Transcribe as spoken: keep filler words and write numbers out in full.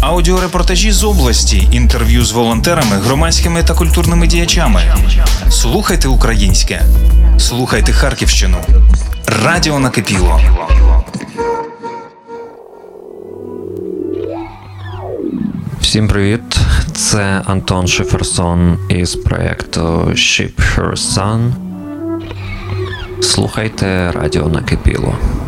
Аудіорепортажі з області, інтерв'ю з волонтерами, громадськими та культурними діячами. Слухайте українське. Слухайте Харківщину. Радіо Накипіло. Всім привіт! Це Антон Шиферсон із проєкту Ship Her Sun. Слухайте Радіо Накипіло.